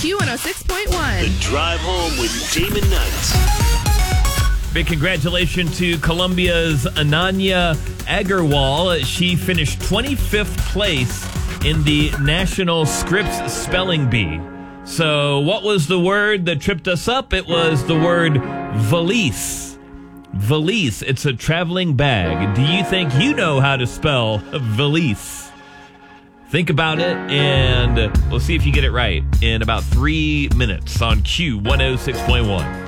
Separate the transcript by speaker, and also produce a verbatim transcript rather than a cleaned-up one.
Speaker 1: Q one oh six point one.
Speaker 2: The Drive Home with Damon Knight.
Speaker 3: Big congratulations to Colombia's Ananya Agarwal. She finished twenty-fifth place in the National Scripps Spelling Bee. So what was the word that tripped us up? It was the word valise. Valise. It's a traveling bag. Do you think you know how to spell valise? Think about it, and we'll see if you get it right in about three minutes on Q one oh six point one.